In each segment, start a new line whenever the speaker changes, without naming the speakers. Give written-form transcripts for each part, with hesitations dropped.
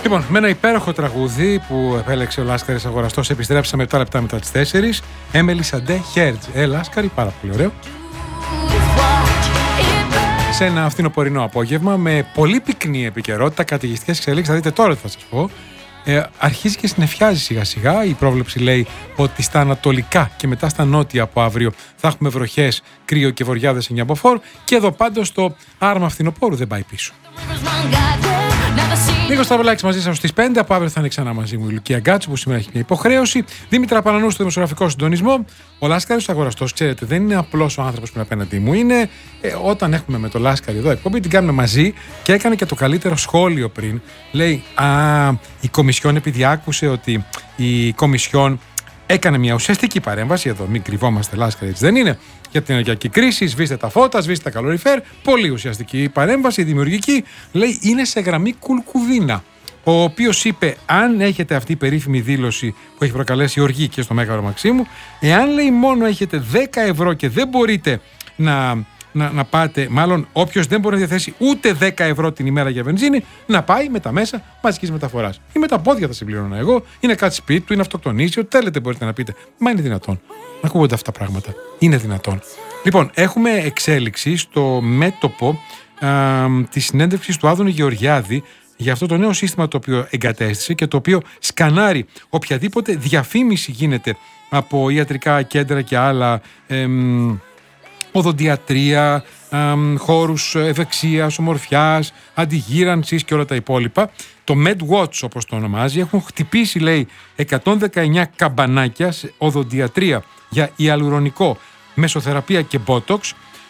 Λοιπόν, με ένα υπέροχο τραγούδι που επέλεξε ο Λάσκαρης Αγοραστός, επιστρέψαμε 7 λεπτά μετά τις 4. Έμελι Σαντέ Χέρτζ. Λάσκαρη, πάρα πολύ ωραίο. Σε ένα φθινοπορεινό απόγευμα με πολύ πυκνή επικαιρότητα, καταιγιστικές εξελίξεις, θα δείτε τώρα τι θα σας πω. Αρχίζει και συννεφιάζει σιγά σιγά. Η πρόβλεψη λέει ότι στα ανατολικά και μετά στα νότια από αύριο θα έχουμε βροχές, κρύο και βοριάδες 9 μποφόρ. Και εδώ πάντως το άρμα φθινοπόρου δεν πάει πίσω. Νίκος Σταυρολάκης μαζί σας στις 5. Από αύριο θα είναι ξανά μαζί μου η Λουκία Γκάτσου που σήμερα έχει μια υποχρέωση. Δήμητρα Πανανού στο δημοσιογραφικό συντονισμό. Ο Λάσκαρης Αγοραστός, ξέρετε, δεν είναι απλός ο άνθρωπος που είναι απέναντί μου. Είναι όταν έχουμε με το Λάσκαρη εδώ εκπομπή, την κάνουμε μαζί και έκανε και το καλύτερο σχόλιο πριν. Λέει, η Κομισιόν, επειδή άκουσε ότι η Κομισιόν έκανε μια ουσιαστική παρέμβαση. Εδώ, μην κρυβόμαστε, Λάσκαρη, έτσι δεν είναι. Για την ενεργειακή κρίση, σβήστε τα φώτα, σβήστε τα καλοριφέρ. Πολύ ουσιαστική παρέμβαση, δημιουργική. Λέει, είναι σε γραμμή Κουλκουδίνα. Ο οποίος είπε, αν έχετε αυτή η περίφημη δήλωση που έχει προκαλέσει οργή και στο Μέγαρο Μαξίμου, εάν λέει μόνο έχετε 10 ευρώ και δεν μπορείτε να πάτε, μάλλον όποιος δεν μπορεί να διαθέσει ούτε 10 ευρώ την ημέρα για βενζίνη, να πάει με τα μέσα μαζικής μεταφοράς. Ή με τα πόδια θα συμπληρώνω εγώ, είναι κάτι σπίτι του, είναι αυτοκτονήσει, ό,τι θέλετε μπορείτε να πείτε. Μα είναι δυνατόν να ακούγονται αυτά τα πράγματα? Είναι δυνατόν? Λοιπόν, έχουμε εξέλιξη στο μέτωπο της συνέντευξης του Άδωνη Γεωργιάδη για αυτό το νέο σύστημα το οποίο εγκατέστησε και το οποίο σκανάρει οποιαδήποτε διαφήμιση γίνεται από ιατρικά κέντρα και άλλα, οδοντιατρία, χώρους ευεξίας, ομορφιάς, αντιγύρανσης και όλα τα υπόλοιπα. Το MedWatch, όπως το ονομάζει, έχουν χτυπήσει, λέει, 119 καμπανάκια σε οδοντιατρία για ιαλουρονικό, μεσοθεραπεία και Botox,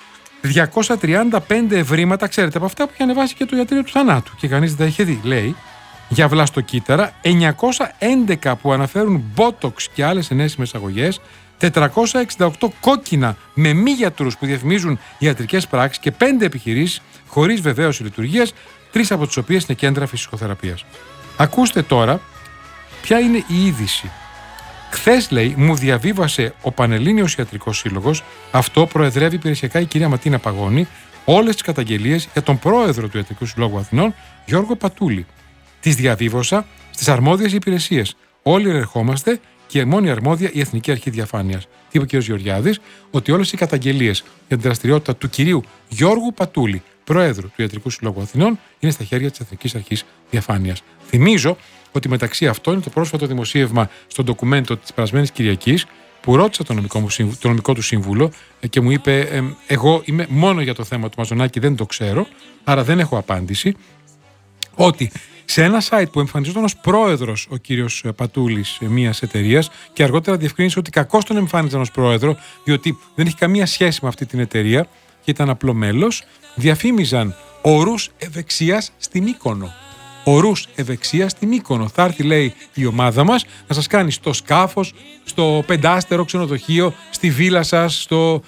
235 ευρήματα, ξέρετε, από αυτά που έχει ανεβάσει και το ιατρείο του θανάτου και κανείς δεν τα είχε δει, λέει, για βλαστοκύτταρα, 911 που αναφέρουν Botox και άλλες ενέσιμες αγωγές, 468 κόκκινα με μη γιατρούς που διαφημίζουν ιατρικές πράξεις και 5 επιχειρήσεις χωρίς βεβαίωση λειτουργίας, 3 από τις οποίες είναι κέντρα φυσικοθεραπείας. Ακούστε τώρα ποια είναι η είδηση. Χθες, λέει, μου διαβίβασε ο Πανελλήνιος Ιατρικός Σύλλογος, αυτό προεδρεύει υπηρεσιακά η κυρία Ματίνα Παγώνη, όλες τις καταγγελίες για τον πρόεδρο του Ιατρικού Συλλόγου Αθηνών, Γιώργο Πατούλη. Τις διαβίβωσα στις αρμόδιες υπηρεσίες. Όλοι ερχόμαστε και μόνη αρμόδια η Εθνική Αρχή Διαφάνειας. Είπε ο κ. Γεωργιάδης ότι όλες οι καταγγελίες για την δραστηριότητα του κυρίου Γιώργου Πατούλη, Προέδρου του Ιατρικού Συλλόγου Αθηνών, είναι στα χέρια της Εθνικής Αρχής Διαφάνειας. Θυμίζω ότι μεταξύ αυτών είναι το πρόσφατο δημοσίευμα στο ντοκουμέντο της περασμένης Κυριακής, που ρώτησα το νομικό του σύμβουλο και μου είπε, εγώ είμαι μόνο για το θέμα του Μαζονάκη, δεν το ξέρω, άρα δεν έχω απάντηση, ότι σε ένα site που εμφανιζόταν ως πρόεδρος ο κύριος Πατούλης μιας εταιρείας και αργότερα διευκρίνησε ότι κακώς τον εμφάνιζαν ως πρόεδρο, διότι δεν έχει καμία σχέση με αυτή την εταιρεία και ήταν απλό μέλος, διαφήμιζαν ορούς ευεξίας στην Μύκονο. Ορούς ευεξίας στην Μύκονο. Θα έρθει, λέει, η ομάδα μας να σας κάνει στο σκάφος, στο πεντάστερο ξενοδοχείο, στη βίλα σας,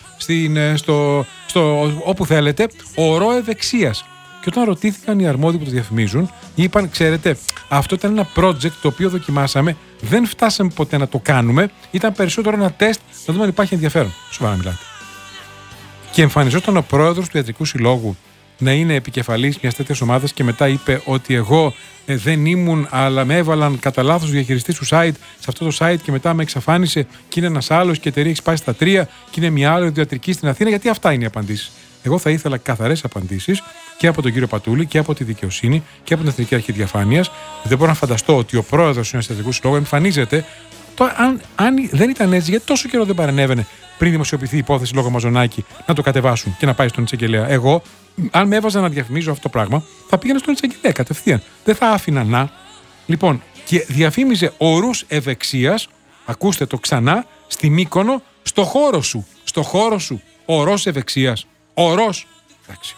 όπου θέλετε, ορό ευεξίας. Και όταν ρωτήθηκαν οι αρμόδιοι που το διαφημίζουν, είπαν, ξέρετε, αυτό ήταν ένα project το οποίο δοκιμάσαμε, δεν φτάσαμε ποτέ να το κάνουμε, ήταν περισσότερο ένα τεστ να δούμε αν υπάρχει ενδιαφέρον. Σοβαρά μιλάτε. Και εμφανιζόταν ο πρόεδρος του Ιατρικού Συλλόγου να είναι επικεφαλής μιας τέτοιας ομάδας και μετά είπε ότι εγώ δεν ήμουν, αλλά με έβαλαν κατά λάθος διαχειριστής του site σε αυτό το site και μετά με εξαφάνισε και είναι ένας άλλος και η εταιρεία έχει σπάσει στα 3 και είναι μια άλλη ιατρική στην Αθήνα, γιατί αυτά είναι οι απαντήσεις. Εγώ θα ήθελα καθαρές απαντήσεις και από τον κύριο Πατούλη και από τη δικαιοσύνη και από την Εθνική Αρχή Διαφάνειας. Δεν μπορώ να φανταστώ ότι ο πρόεδρος του Ιατρικού Συλλόγου εμφανίζεται. Αν δεν ήταν έτσι, γιατί τόσο καιρό δεν παρενέβαινε πριν δημοσιοποιηθεί η υπόθεση λόγω Μαζονάκη να το κατεβάσουν και να πάει στον εισαγγελέα? Εγώ, αν με έβαζα να διαφημίζω αυτό το πράγμα, θα πήγαινα στον εισαγγελέα κατευθείαν. Δεν θα άφηνα να. Λοιπόν, και διαφήμιζε ορούς ευεξίας, ακούστε το ξανά, στη Μύκονο, στο χώρο σου. Στο χώρο σου. Ορός ευεξίας. Ορός. Εντάξει.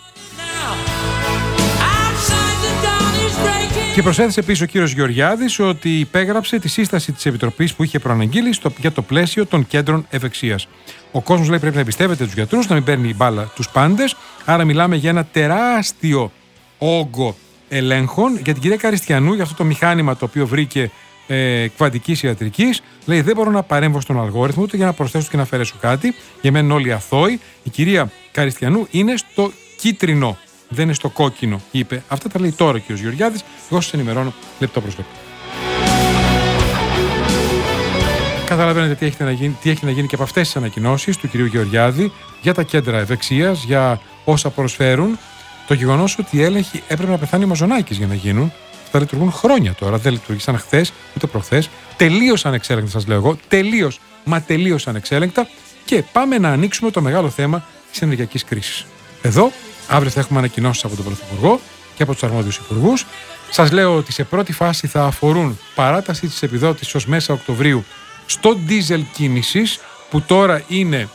Και προσέθεσε επίσης ο κύριος Γεωργιάδης ότι υπέγραψε τη σύσταση της Επιτροπής που είχε προαναγγείλει για το πλαίσιο των κέντρων ευεξίας. Ο κόσμος, λέει, πρέπει να εμπιστεύεται τους γιατρούς, να μην παίρνει η μπάλα τους πάντες. Άρα μιλάμε για ένα τεράστιο όγκο ελέγχων. Για την κυρία Καριστιανού, για αυτό το μηχάνημα το οποίο βρήκε κβαντικής ιατρικής, λέει, δεν μπορώ να παρέμβω στον αλγόριθμο ούτε για να προσθέσω και να αφαιρέσω κάτι. Για μένα όλοι αθώοι. Η κυρία Καριστιανού είναι στο κίτρινο. δεν είναι στο κόκκινο, είπε. Αυτά τα λέει τώρα ο κ. Γεωργιάδης. Εγώ σας ενημερώνω λεπτό προς λεπτό. Καταλαβαίνετε τι έχει να γίνει και από αυτές τις ανακοινώσεις του κ. Γεωργιάδη για τα κέντρα ευεξίας, για όσα προσφέρουν. Το γεγονός ότι οι έλεγχοι έπρεπε να πεθάνει ο Μαζονάκης για να γίνουν. Αυτά λειτουργούν χρόνια τώρα. Δεν λειτουργήσαν χθες ούτε προχθές. Τελείως ανεξέλεγκτα, σας λέω εγώ. Τελείως ανεξέλεγκτα. Και πάμε να ανοίξουμε το μεγάλο θέμα της ενεργειακής κρίσης. Εδώ, αύριο θα έχουμε ανακοινώσεις από τον Πρωθυπουργό και από τους αρμόδιους υπουργούς. Σας λέω ότι σε πρώτη φάση θα αφορούν παράταση της επιδότησης ως μέσα Οκτωβρίου στο ντίζελ κίνησης, που τώρα είναι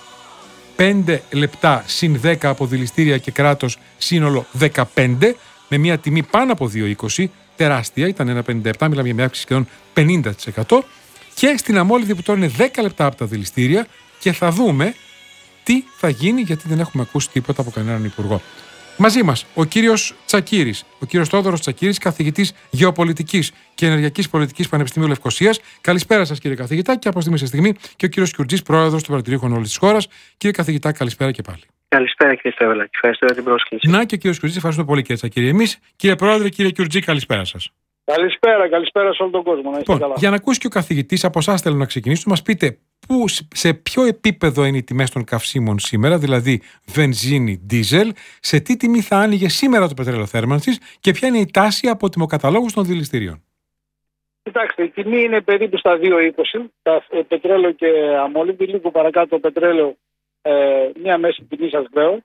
5 λεπτά συν 10 από δηληστήρια και κράτος, σύνολο 15, με μια τιμή πάνω από 2,20, τεράστια, ήταν 1,57, μιλάμε για μια αύξηση σχεδόν 50%. Και στην αμόλυβδη που τώρα είναι 10 λεπτά από τα δηληστήρια, και θα δούμε τι θα γίνει, γιατί δεν έχουμε ακούσει τίποτα από κανέναν υπουργό. Μαζί μας ο κύριος Τσακίρης, ο κύριος Θόδωρος Τσακίρης, καθηγητής Γεωπολιτικής και Ενεργειακής Πολιτικής Πανεπιστημίου Λευκωσίας. Καλησπέρα σας, κύριε καθηγητά, και από στιγμή σε στιγμή και ο κύριος Κιουρτζής, πρόεδρος του Παρατηρείου όλης της χώρας. Κύριε καθηγητά, καλησπέρα και πάλι.
Καλησπέρα, κύριε Στρέβελα. Ευχαριστώ για την πρόσκληση.
Να, και ο κύριος Κιουρτζής, ευχαριστούμε πολύ, κύριε Τσακίρη. Εμείς, κύριε Πρόεδρε, κύριε Κιουρτζή, καλησπέρα σας.
Καλησπέρα σε όλο τον κόσμο. Να είστε καλά.
Για να ακούσει και ο καθηγητής, από εσάς θέλω να ξεκινήσουμε, μας πείτε σε ποιο επίπεδο είναι οι τιμές των καυσίμων σήμερα, δηλαδή βενζίνη, ντίζελ, σε τι τιμή θα άνοιγε σήμερα το πετρέλαιο θέρμανσης και ποια είναι η τάση από τιμοκαταλόγους των δηληστηρίων.
Κοιτάξτε, η τιμή είναι περίπου στα 2,20. Τα πετρέλαιο και αμόλυβδη, λίγο παρακάτω το πετρέλαιο, μια μέση τιμή, σας λέω.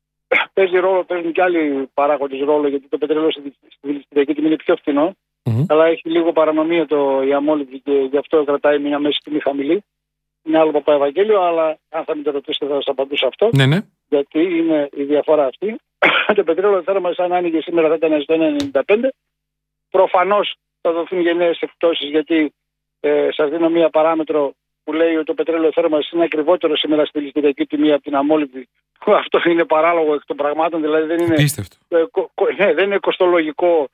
Παίζουν και άλλοι παράγοντες ρόλο, γιατί το πετρέλαιο στη δηληστηριακή τιμή είναι πιο φθηνό. Αλλά έχει λίγο παρανομία η αμόλυβδη και γι' αυτό κρατάει μια μέση τιμή χαμηλή. Είναι άλλο Παπαευαγγέλιο, αλλά αν θα με το ρωτήσετε θα σας απαντήσω αυτό.
Ναι.
Γιατί είναι η διαφορά αυτή. Το πετρέλαιο θέρμανσης, αν άνοιγε σήμερα, θα ήταν στο 1,95. Προφανώς θα δοθούν γενναίες εκπτώσεις, γιατί σας δίνω μία παράμετρο που λέει ότι το πετρέλαιο θέρμανσης είναι ακριβότερο σήμερα στη δηληστηριακή τιμή από την αμόλυβδη. Αυτό είναι παράλογο εκ των πραγμάτων, δηλαδή δεν είναι, δεν είναι κοστολογικό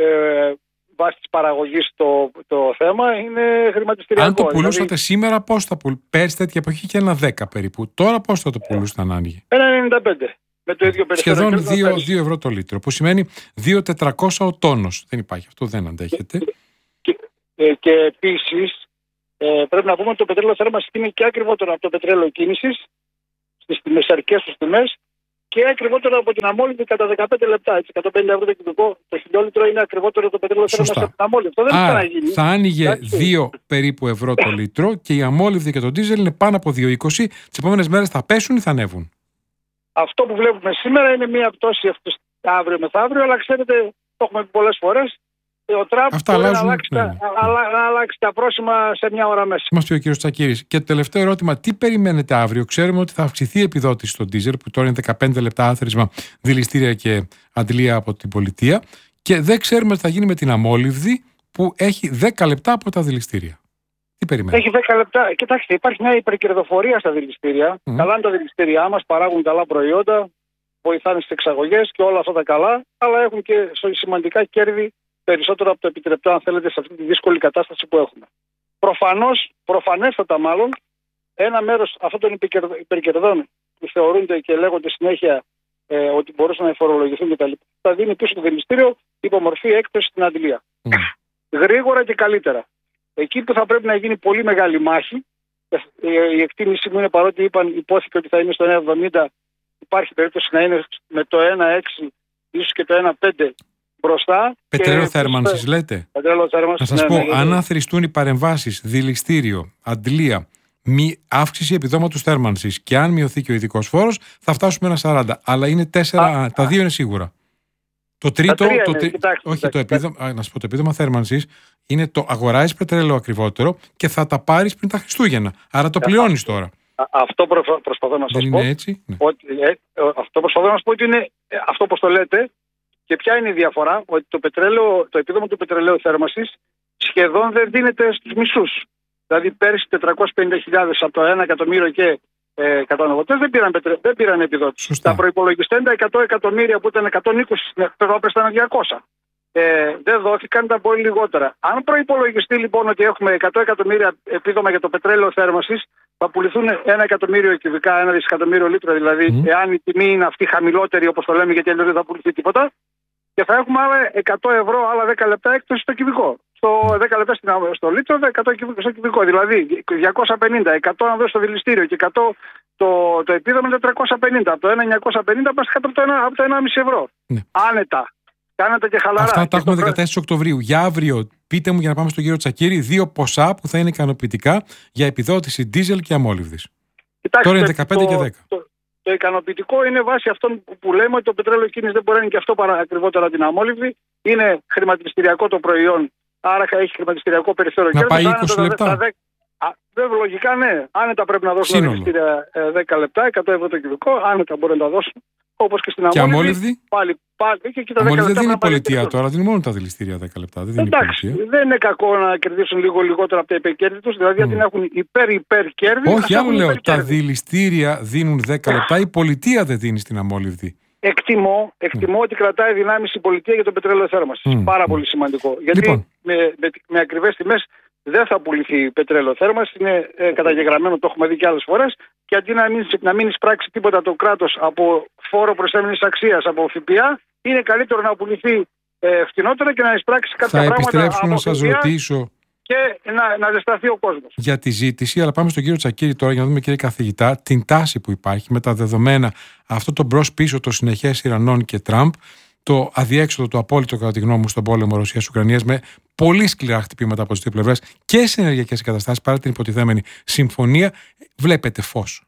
βάσει της παραγωγής το θέμα, είναι χρηματιστηριακό.
Αν το πουλούσατε σήμερα, πώς θα πουλούσατε? Πέρσι τέτοια εποχή και 1,10 περίπου. Τώρα πώς θα το πουλούσατε αν άνοιγε?
1,95. Με το ίδιο περιθώριο.
Σχεδόν 2 ευρώ το λίτρο, που σημαίνει 2.400 ο τόνος. Δεν υπάρχει, αυτό δεν αντέχεται.
Και επίσης πρέπει να πούμε ότι το πετρέλαιο θέρμανσης είναι και ακριβότερο από το πετρέλαιο κίνησης στις μεσαρικές τους τιμές και ακριβότερο από την αμόλυβδη κατά 15 λεπτά. Έτσι, 150 ευρώ το κυβικό, το χιλιόλιτρο είναι ακριβότερο το πετρέλαιο θέρμανσης από την αμόλυβδη. Αυτό δεν θα γίνει.
Θα άνοιγε 2 περίπου ευρώ το λίτρο και η αμόλυβδη και το ντίζελ είναι πάνω από 2,20. Τις επόμενες μέρες θα πέσουν ή θα ανέβουν?
Αυτό που βλέπουμε σήμερα είναι μια πτώση αύριο μεθαύριο, αλλά ξέρετε, το έχουμε πει πολλές φορές. Ο Τραμπ μπορεί να αλλάξει τα πρόσημα σε μια ώρα μέσα.
Μας πει ο κύριος Τσακίρης. Και το τελευταίο ερώτημα, τι περιμένετε αύριο? Ξέρουμε ότι θα αυξηθεί η επιδότηση στο ντίζελ, που τώρα είναι 15 λεπτά άθροισμα, δηληστήρια και αντλία από την πολιτεία. Και δεν ξέρουμε τι θα γίνει με την αμόλυβδη, που έχει 10 λεπτά από τα δηληστήρια. Τι περιμένετε?
Έχει 10 λεπτά. Κοιτάξτε, υπάρχει μια υπερκερδοφορία στα δηληστήρια. Καλά είναι τα δηληστήριά μας, παράγουν καλά προϊόντα, βοηθάνε στις εξαγωγές και όλα αυτά τα καλά, αλλά έχουν και σημαντικά κέρδη, περισσότερο από το επιτρεπτό, αν θέλετε, σε αυτή τη δύσκολη κατάσταση που έχουμε. Προφανέστατα μάλλον, ένα μέρος αυτών των υπερκερδών που θεωρούνται και λέγονται συνέχεια ότι μπορούσαν να φορολογηθούν κτλ., θα δίνει πίσω το δηληστήριο υπό μορφή έκπτωση στην αντλία. Γρήγορα και καλύτερα. Εκεί που θα πρέπει να γίνει πολύ μεγάλη μάχη, η εκτίμηση μου είναι, παρότι υπόθηκε ότι θα είναι στο 1,70, υπάρχει περίπτωση να είναι με το 1,6 ίσως και το 1,5 μπροστά.
Πετρέλαιο θέρμανσης λέτε? Να σας πω, αν αθροιστούν οι παρεμβάσεις, δηληστήριο, αντλία, αύξηση επιδόματος θέρμανσης και αν μειωθεί και ο ειδικός φόρος, θα φτάσουμε 1,40. Αλλά είναι 4, τα δύο είναι σίγουρα. Το τρίτο, να σου πω, το επίδομα θέρμανσης είναι το αγοράζεις πετρέλαιο ακριβότερο και θα τα πάρεις πριν τα Χριστούγεννα. Άρα το πληρώνεις τώρα.
Αυτό προσπαθώ να σας πω.
Δεν είναι έτσι?
Αυτό προσπαθώ να σας πω ότι είναι αυτό όπως το λέτε. Και ποια είναι η διαφορά? Ότι το επίδομα του πετρελαίου θέρμανσης σχεδόν δεν δίνεται στους μισούς. Δηλαδή πέρυσι 450.000 από το 1 εκατομμύριο και 180 δεν πήραν επιδότηση. Τα προϋπολογιστέντα 100 εκατομμύρια που ήταν 120, τώρα ήταν 200. Δεν δόθηκαν, ήταν πολύ λιγότερα. Αν προϋπολογιστεί λοιπόν ότι έχουμε 100 εκατομμύρια επίδομα για το πετρέλαιο θέρμανσης, θα πουληθούν 1 εκατομμύριο κυβικά, 1 δισεκατομμύριο λίτρα δηλαδή, εάν η τιμή είναι αυτή χαμηλότερη, όπως το λέμε, γιατί αλλιώς δεν θα πουληθεί τίποτα. Και θα έχουμε άλλα 100 ευρώ, άλλα 10 λεπτά έκπτωση στο κυβικό. Στο 10 λεπτά στο λίτρο, 100 στο κυβικό. Δηλαδή 250, 100 να δώσει στο δηληστήριο και 100 το επίδομα είναι 450. Από το 1.950 πας κάτω από το 1,5 ευρώ. Ναι. Άνετα. Κάνετε και χαλαρά.
Αυτά τα έχουμε 14 Οκτωβρίου. Για αύριο, πείτε μου, για να πάμε στον κύριο Τσακίρη, 2 ποσά που θα είναι ικανοποιητικά για επιδότηση ντίζελ και αμόλυβδης.
Κοιτάξτε,
τώρα είναι 15 και 10.
Το ικανοποιητικό είναι βάσει αυτών που λέμε ότι το πετρέλαιο κίνηση δεν μπορεί να είναι και αυτό ακριβότερα την αμόλυβδη. Είναι χρηματιστηριακό το προϊόν, άρα έχει χρηματιστηριακό περιθώριο
κέρδους. Να
κέρδους.
πάει 20 λεπτά.
Βέβαια, λογικά ναι. Άνετα πρέπει να δώσουν δηληστήρια 10 λεπτά, 100 ευρώ το κυβικό. Άνετα μπορεί να τα δώσουν. Όπως και στην
αμόλυβδη.
Πάλι και τα 10
αμόλυβδη
λεπτά.
Δεν είναι πολιτεία τώρα, δίνουν μόνο τα δηληστήρια 10 λεπτά.
Εντάξει, δεν είναι κακό να κερδίσουν λίγο λιγότερα από τα υπερκέρδη τους, δηλαδή γιατί έχουν υπέρ κέρδη.
Όχι, άλλο λέω. Τα δηληστήρια δίνουν 10 λεπτά, η πολιτεία δεν δίνει στην αμόλυβδη.
Εκτιμώ ότι κρατάει δυνάμεις η πολιτεία για το πετρέλαιο θέρμανσης. Πάρα πολύ σημαντικό. Γιατί
λοιπόν,
με ακριβές τιμές δεν θα πουληθεί πετρέλαιο θέρμανσης. Είναι καταγεγραμμένο, το έχουμε δει και άλλες φορές. Και αντί να μην εισπράξει τίποτα το κράτος από φόρο προσθέμενης αξίας, από ΦΠΑ, είναι καλύτερο να πουληθεί φτηνότερα και να εισπράξει κάποια πράγματα.
Θα επιστρέψω να σας ρωτήσω.
Και να ζεσταθεί ο κόσμος.
Για τη ζήτηση, αλλά πάμε στον κύριο Τσακίρη τώρα για να δούμε, κύριε καθηγητά, την τάση που υπάρχει με τα δεδομένα, αυτό το μπρος-πίσω, το συνεχές Ιρανών και Τραμπ, το αδιέξοδο, το απόλυτο κατά τη γνώμη μου στον πόλεμο Ρωσίας-Ουκρανίας, με πολύ σκληρά χτυπήματα από τις δύο πλευρές και σε ενεργειακές εγκαταστάσεις παρά την υποτιθέμενη συμφωνία. Βλέπετε φως?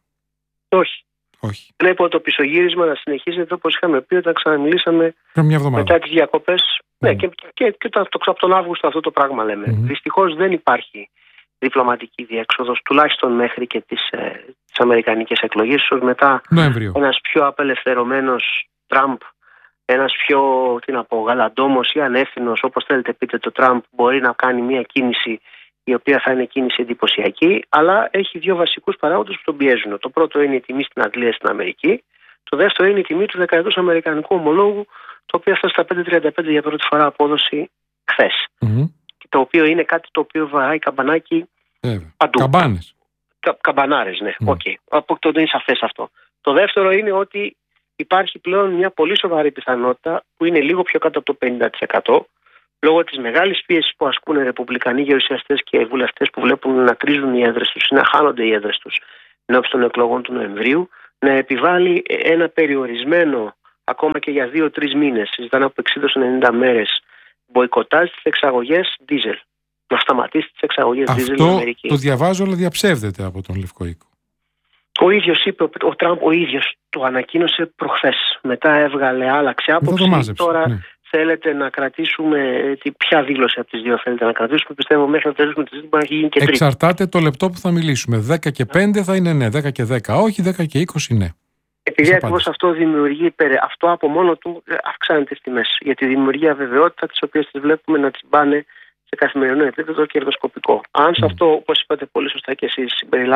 Όχι. Βλέπω το πισωγύρισμα να συνεχίζεται όπως είχαμε πει όταν ξαναμιλήσαμε μετά τις διακοπές. Ναι, και από τον Αύγουστο αυτό το πράγμα λέμε. Δυστυχώς δεν υπάρχει διπλωματική διέξοδος, τουλάχιστον μέχρι και τις αμερικανικές εκλογές. Ίσως μετά ένας πιο απελευθερωμένος Τραμπ, ένας πιο γαλαντόμος ή ανεύθυνος, όπως θέλετε πείτε, το Τραμπ μπορεί να κάνει μια κίνηση η οποία θα είναι κίνηση εντυπωσιακή, αλλά έχει 2 βασικούς παράγοντες που τον πιέζουν. Το πρώτο είναι η τιμή στην Αγγλία, στην Αμερική. Το δεύτερο είναι η τιμή του δεκαετούς αμερικανικού ομολόγου, το οποίο έφτασε στα 5,35 για πρώτη φορά απόδοση χθες. Το οποίο είναι κάτι το οποίο βαράει καμπανάκι παντού.
Καμπάνες.
Καμπανάρες, ναι. Από το είναι σαφές αυτό. Το δεύτερο είναι ότι υπάρχει πλέον μια πολύ σοβαρή πιθανότητα που είναι λίγο πιο κάτω από το 50%. Λόγω της μεγάλης πίεσης που ασκούν οι ρεπουμπλικανοί γερουσιαστές και οι βουλευτές που βλέπουν να κρίζουν οι έδρες τους ή να χάνονται οι έδρες τους ενώπιση των εκλογών του Νοεμβρίου, να επιβάλλει ένα περιορισμένο, ακόμα και για 2-3 μήνες, συζητάνε από 60-90 μέρες, μποϊκοτάζ τις εξαγωγές δίζελ. Να σταματήσει τις εξαγωγές δίζελ στην Αμερική.
Αυτό το διαβάζω, αλλά διαψεύδεται από τον Λευκό Οίκο.
Ο ίδιος είπε, ο Τραμπ ο ίδιος το ανακοίνωσε προχθές. Μετά έβγαλε, άλλαξε άποψη. Τώρα θέλετε να κρατήσουμε. Ποια δήλωση από τις δύο θέλετε να κρατήσουμε? Πιστεύω μέχρι να τελειώσουμε τη συζήτηση μπορεί να γίνει και τρίτη.
Εξαρτάται το λεπτό που θα μιλήσουμε. 10 και 5 θα είναι ναι, 10 και 10 όχι, 10 και 20 ναι.
Επειδή ακριβώς αυτό δημιουργεί, αυτό από μόνο του αυξάνει τις τιμές. Γιατί δημιουργεί αβεβαιότητα, τις οποίες τις βλέπουμε να τσιμπάνε σε καθημερινό επίπεδο κερδοσκοπικό. Αν σε αυτό, όπως είπατε πολύ σωστά και εσείς,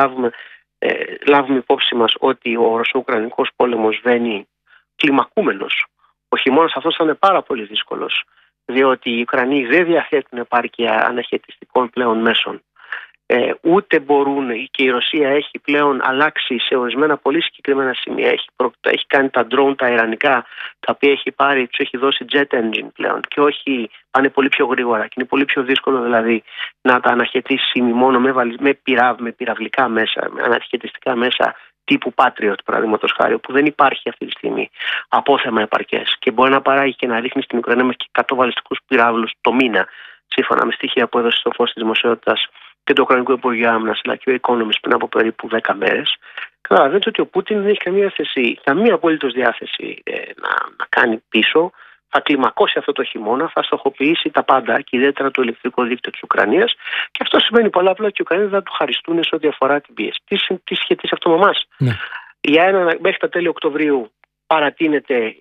λάβουμε υπόψη μας ότι ο Ρωσο-Ουκρανικός πόλεμος βαίνει κλιμακούμενος, ο χειμώνας αυτός θα είναι πάρα πολύ δύσκολος, διότι οι Ουκρανοί δεν διαθέτουν επάρκεια αναχαιτιστικών πλέον μέσων. Ούτε μπορούν, και η Ρωσία έχει πλέον αλλάξει σε ορισμένα πολύ συγκεκριμένα σημεία. Έχει κάνει τα drone τα ιρανικά, τα οποία έχει πάρει, τους έχει δώσει jet engine πλέον και όχι, πάνε πολύ πιο γρήγορα και είναι πολύ πιο δύσκολο δηλαδή να τα αναχαιτήσει μόνο με πυραυλικά μέσα, με αναχαιτιστικά μέσα τύπου Patriot, παραδείγματος χάρη, που δεν υπάρχει αυτή τη στιγμή απόθεμα επαρκές και μπορεί να παράγει και να ρίχνει στην Ουκρανία μέχρι και 100 βαλιστικούς πυράβλους το μήνα, σύμφωνα με στοιχεία που έδωσε στο φως της δημοσιότητας και το Ουκρανικό Υπουργείο Άμυνας αλλά και ο Economist πριν από περίπου 10 μέρες. Καταλαβαίνετε ότι ο Πούτιν δεν έχει καμία απολύτως διάθεση να κάνει πίσω. Θα κλιμακώσει αυτό το χειμώνα, θα στοχοποιήσει τα πάντα και ιδιαίτερα το ηλεκτρικό δίκτυο της Ουκρανίας. Και αυτό σημαίνει πολλά απλά ότι οι Ουκρανοί δεν θα του χαριστούν σε ό,τι αφορά την πίεση. Τι σχετίζει αυτό με εμάς?
Ναι.
Μέχρι τα τέλη Οκτωβρίου παρατείνεται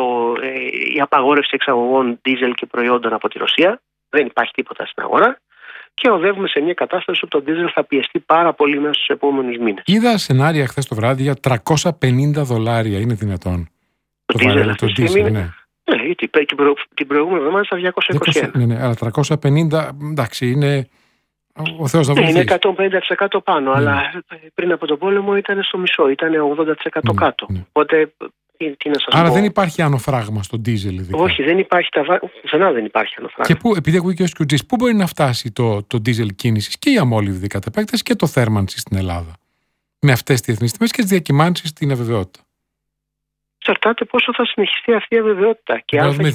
η απαγόρευση εξαγωγών δίζελ και προϊόντων από τη Ρωσία. Δεν υπάρχει τίποτα στην αγορά. Και οδεύουμε σε μια κατάσταση που το ντίζελ θα πιεστεί πάρα πολύ μέσα στους επόμενους μήνες.
Είδα σενάρια χθες το βράδυ για $350. Είναι δυνατόν?
Το ντίζελ, ναι. Ναι, την προηγούμενη εβδομάδα στα 221.
Ναι, αλλά 350, εντάξει, είναι Ο Θεός να βοηθήσει.
Είναι 150% πάνω, αλλά πριν από τον πόλεμο ήταν στο μισό, ήταν 80% κάτω. Οπότε, τι να σας πω.
Άρα δεν υπάρχει άνω φράγμα στο ντίζελ, ειδικά.
Όχι, δεν υπάρχει, πουθενά δεν υπάρχει άνω φράγμα.
Και πού, επειδή ακούει και ο Σκιουτζής, πού μπορεί να φτάσει το ντίζελ κίνησης και η αμόλυβδη κατ' επέκταση και το θέρμανση στην Ελλάδα, με αυτές τις διεθνείς τιμές και τις διακυμάνσεις στην αβεβαιότητα?
Εξαρτάται πόσο θα συνεχιστεί αυτή η αβεβαιότητα. Και αν
με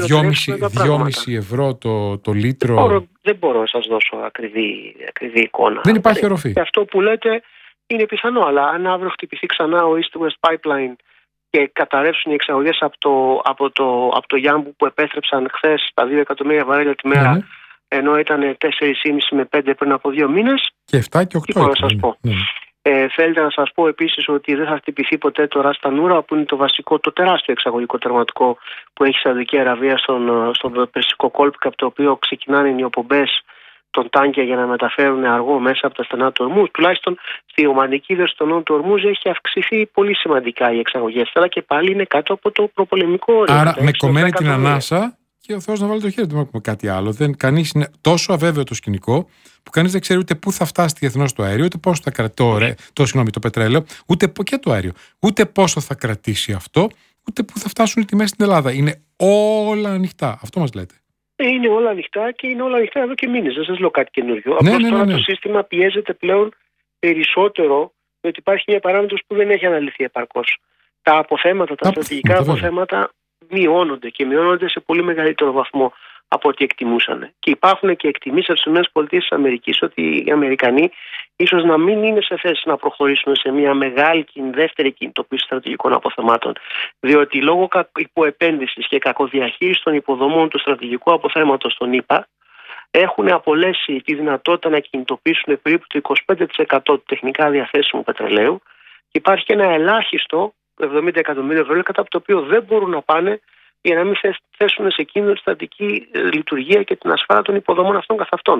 2,5 ευρώ το λίτρο.
Δεν μπορώ να σας δώσω ακριβή εικόνα.
Δεν υπάρχει οροφή.
Και αυτό που λέτε είναι πιθανό, αλλά αν αύριο χτυπηθεί ξανά ο East West Pipeline και καταρρεύσουν οι εξαγωγές από το Γιάμπου που επέστρεψαν χθες τα 2 εκατομμύρια βαρέλια τη μέρα, ενώ ήταν 4,5 με 5 πριν από 2 μήνες.
Και 7 και 8.
Τι μπορώ να σας πω. Θέλετε να σας πω επίσης ότι δεν θα χτυπηθεί ποτέ το Ρας Τανούρα, που είναι το τεράστιο εξαγωγικό τερματικό που έχει η Σαουδική Αραβία στον Περσικό κόλπο, από το οποίο ξεκινάνε οι νιοπομπές των τάγκια για να μεταφέρουν αργό μέσα από τα στενά του Ορμούζ. Τουλάχιστον στη Ομανική δράση των νόμων του Ορμούζ έχει αυξηθεί πολύ σημαντικά οι εξαγωγές, αλλά και πάλι είναι κάτω από το προπολεμικό όριο.
Άρα με κομμένη την ανάσα και ο Θεός να βάλει το χέρι του, δεν έχουμε κάτι άλλο. Κανείς είναι τόσο αβέβαιο το σκηνικό που κανείς δεν ξέρει ούτε πού θα φτάσει διεθνώς το αέριο, ούτε πόσο θα κρατήσει το πετρέλαιο, ούτε και το αέριο, ούτε πόσο θα κρατήσει αυτό, ούτε πού θα φτάσουν οι τιμές στην Ελλάδα. Είναι όλα ανοιχτά. Αυτό μας λέτε.
Είναι όλα ανοιχτά και είναι όλα ανοιχτά εδώ και μήνες. Δεν σας λέω κάτι καινούριο. Απλώς τώρα το σύστημα πιέζεται πλέον περισσότερο, διότι υπάρχει μια παράμετρος που δεν έχει αναλυθεί επαρκώς. Τα αποθέματα, τα στρατηγικά αποθέματα μειώνονται και μειώνονται σε πολύ μεγαλύτερο βαθμό από ό,τι εκτιμούσαν. Και υπάρχουν και εκτιμήσεις από τις ΗΠΑ ότι οι Αμερικανοί ίσως να μην είναι σε θέση να προχωρήσουν σε μια μεγάλη δεύτερη κινητοποίηση στρατηγικών αποθεμάτων. Διότι λόγω υποεπένδυσης και κακοδιαχείρισης των υποδομών του στρατηγικού αποθέματος των ΗΠΑ έχουν απολέσει τη δυνατότητα να κινητοποιήσουν περίπου το 25% του τεχνικά διαθέσιμου πετρελαίου και υπάρχει και ένα ελάχιστο 70 εκατομμύρια ευρώ κατά από το οποίο δεν μπορούν να πάνε για να μην θέσουν σε κίνδυνο τη στατική λειτουργία και την ασφάλεια των υποδομών αυτών καθ' αυτών.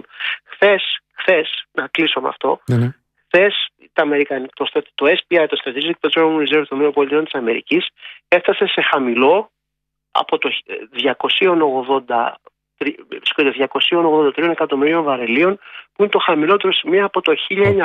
Χθες, να κλείσω με αυτό, χθες το SPI, το Strategic Petroleum Reserve των ΗΠΑ της Αμερικής, έφτασε σε χαμηλό από το 283 εκατομμυρίων βαρελίων, που είναι το χαμηλότερο σημείο από το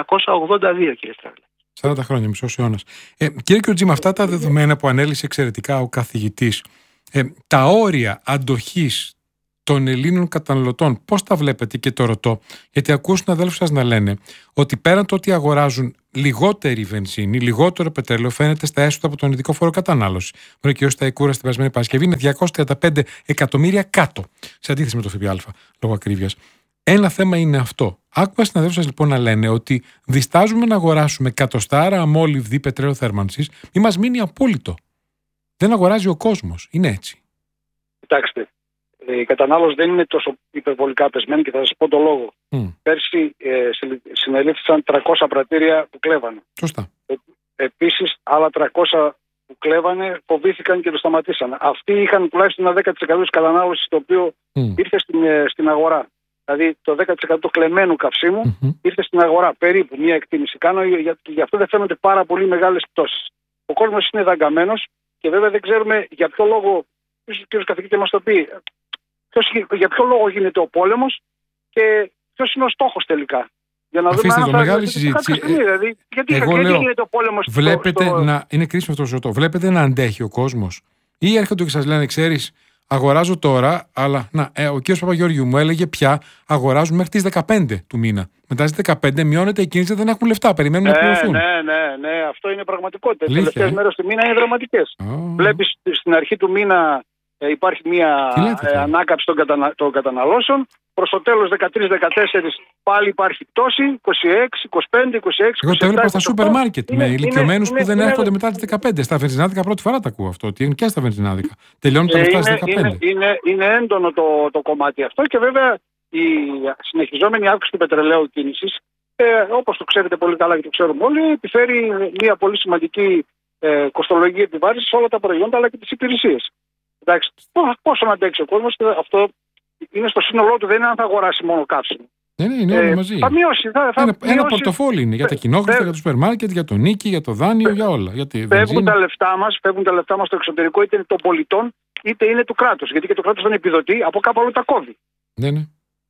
1982, κύριε Στράγλα.
40 χρόνια, μισός αιώνας. Κύριε Κιουτζή, με αυτά τα δεδομένα που ανέλησε εξαιρετικά ο καθηγητής, τα όρια αντοχής των Ελλήνων καταναλωτών, πώς τα βλέπετε? Και το ρωτώ, γιατί ακούω συναδέλφους σας να λένε ότι πέραν το ότι αγοράζουν λιγότερη βενζίνη, λιγότερο πετρέλαιο, φαίνεται στα έσοδα από τον ειδικό φόρο κατανάλωση. Μπορεί και στα Ικούρα στην περασμένη Παρασκευή είναι 235 εκατομμύρια κάτω, σε αντίθεση με το ΦΠΑ, λόγω ακρίβειας. Ένα θέμα είναι αυτό. Άκουγα συναδέλφους σας λοιπόν να λένε ότι διστάζουμε να αγοράσουμε εκατοστάρα αμόλυβδη πετρέλαιο θέρμανσης, μη μας μείνει απόλυτο. Δεν αγοράζει ο κόσμος. Είναι έτσι.
Κοιτάξτε, η κατανάλωση δεν είναι τόσο υπερβολικά πεσμένη και θα σας πω το λόγο. Πέρσι συνελήφθησαν 300 πρατήρια που κλέβανε.
Σωστά.
Επίσης, άλλα 300 που κλέβανε φοβήθηκαν και το σταματήσανε. Αυτοί είχαν τουλάχιστον ένα 10% της κατανάλωσης το οποίο ήρθε στην αγορά. Δηλαδή το 10% του κλεμμένου καυσίμου ήρθε στην αγορά. Περίπου μια εκτίμηση κάνω, γι' αυτό δεν φαίνονται πάρα πολύ μεγάλες πτώσεις. Ο κόσμος είναι δαγκαμένος και βέβαια δεν ξέρουμε για ποιο λόγο, ίσως ο κ. καθηγητή μας το πει, για ποιο λόγο γίνεται ο πόλεμος και ποιος είναι ο στόχος τελικά. Για να
αφήστε
δούμε
το, μεγάλη συζήτηση.
Δηλαδή, γιατί γίνεται ο πόλεμος.
Βλέπετε είναι κρίσιμο αυτό το ζωτό. Βλέπετε να αντέχει ο κόσμος ή έρχονται και σας λένε, ξέρεις, αγοράζω τώρα, αλλά ο κ. Παπαγεωργιού μου έλεγε πια αγοράζουν μέχρι τις 15 του μήνα. Μετά στις 15 μειώνεται η κίνηση, δεν έχουν λεφτά, περιμένουν να πληρωθούν.
Ναι, αυτό είναι πραγματικότητα. Οι τελευταίες μέρες του μήνα είναι δραματικές. Βλέπεις στην αρχή του μήνα υπάρχει μια ανάκαμψη των καταναλώσεων. Προς το τέλος 13-14 πάλι υπάρχει πτώση, 26, 25, 26.
Εγώ το έβλεπα στα σούπερ μάρκετ με ηλικιωμένους που δεν έρχονται μετά τις 15. Στα βενζινάδικα πρώτη φορά τα ακούω αυτό, ότι είναι και στα βενζινάδικα. Τελειώνουν τα λεφτά στις 15.
Είναι έντονο το κομμάτι αυτό και βέβαια η συνεχιζόμενη αύξηση του πετρελαίου κίνησης, όπως το ξέρετε πολύ καλά και το ξέρουμε όλοι, επιφέρει μια πολύ σημαντική κοστολογική επιβάρυνση σε όλα τα προϊόντα αλλά και τις υπηρεσίες. Εντάξει, πόσο να αντέξει ο κόσμος, αυτό είναι στο σύνολό του, δεν είναι αν θα αγοράσει μόνο καύσιμο.
Είναι όλο μαζί.
Θα μειώσει.
Ένα πορτοφόλι είναι για τα κοινόχρηστα, για το σούπερ μάρκετ, για το νίκη, για το δάνειο, για όλα.
Φεύγουν τα λεφτά μας στο εξωτερικό, είτε είναι των πολιτών, είτε είναι του κράτους. Γιατί και το κράτος δεν επιδοτεί, από κάπου αλλού τα κόβει.
Ναι.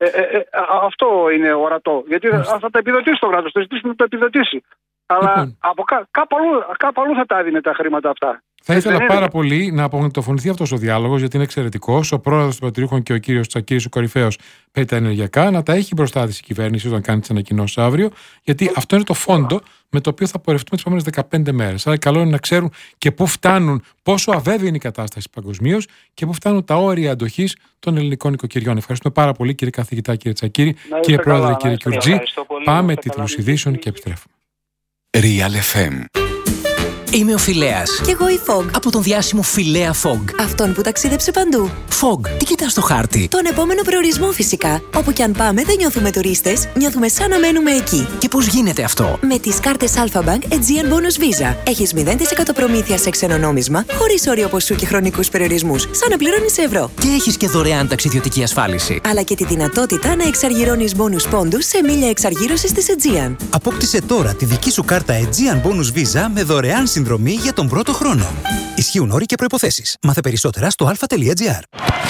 Αυτό είναι ορατό. Γιατί θα τα επιδοτήσει το κράτος, θα ζητήσουμε να το επιδοτήσει. Αλλά από κάπου αλλού θα τα έδινε τα χρήματα αυτά.
Θα ήθελα πάρα πολύ να απομαγνητοφωνηθεί αυτός ο διάλογος, γιατί είναι εξαιρετικός. Ο πρόεδρος των Πατριάρχων και ο κύριος Τσακίρης, ο κορυφαίος, παίρνει τα ενεργειακά, να τα έχει μπροστά της η κυβέρνηση όταν κάνει τις ανακοινώσεις αύριο, γιατί αυτό είναι το φόντο με το οποίο θα πορευτούμε τις επόμενες 15 μέρες. Άρα, καλό είναι να ξέρουν και πού φτάνουν, πόσο αβέβαιη είναι η κατάσταση παγκοσμίως και πού φτάνουν τα όρια αντοχής των ελληνικών οικοκυριών. Ευχαριστούμε πάρα πολύ, κύριε καθηγητά, κύριε Τσακίρη, κύριε πρόεδρε, κύριε Κιουρτζή. Πάμε τίτλους ειδήσεων και επιστρέφουμε.
Real FM. Είμαι ο Φιλέας.
Κι εγώ η Fog.
Από τον διάσημο Φιλέα Fog.
Αυτόν που ταξίδεψε παντού.
Fog, τι κοιτάς στο χάρτη?
Τον επόμενο προορισμό φυσικά. Όπου κι αν πάμε δεν νιώθουμε τουρίστες, νιώθουμε σαν να μένουμε εκεί.
Και πώς γίνεται αυτό?
Με τις κάρτες Alpha Bank Aegean Bonus Visa. Έχεις 0% προμήθεια σε ξένο νόμισμα, χωρίς όριο ποσού και χρονικούς περιορισμούς, σαν να πληρώνεις ευρώ.
Και έχεις και δωρεάν ταξιδιωτική ασφάλιση.
Αλλά και τη δυνατότητα να εξαργυρώνεις bonus πόντους σε μίλια εξαργύρωσης της Aegean.
Απόκτησε τώρα τη δική σου κάρτα Aegean Bonus Visa με δωρεάν συνδρομή για τον πρώτο χρόνο. Ισχύουν όροι και προϋποθέσεις. Μάθε περισσότερα στο alpha.gr.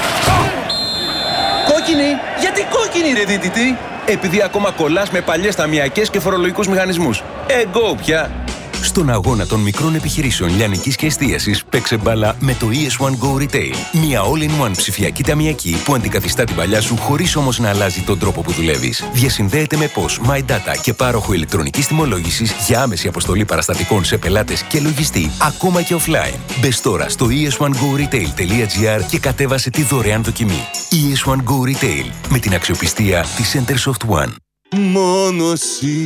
Κόκκινη! Γιατί κόκκινη, ρε δίτητη? Επειδή ακόμα κολλάς με παλιές ταμιακές και φορολογικούς μηχανισμούς. Εγκώ πια!
Στον αγώνα των μικρών επιχειρήσεων λιανικής και εστίασης, παίξε μπάλα με το ES1 Go Retail. Μια all-in-one ψηφιακή ταμιακή που αντικαθιστά την παλιά σου χωρίς όμως να αλλάζει τον τρόπο που δουλεύεις. Διασυνδέεται με POS, My Data και πάροχο ηλεκτρονικής τιμολόγησης για άμεση αποστολή παραστατικών σε πελάτες και λογιστή, ακόμα και offline. Μπες τώρα στο es1goretail.gr και κατέβασε τη δωρεάν δοκιμή. ES1 Go Retail, με την αξιοπιστία της Centersoft One.
Μόνο εσύ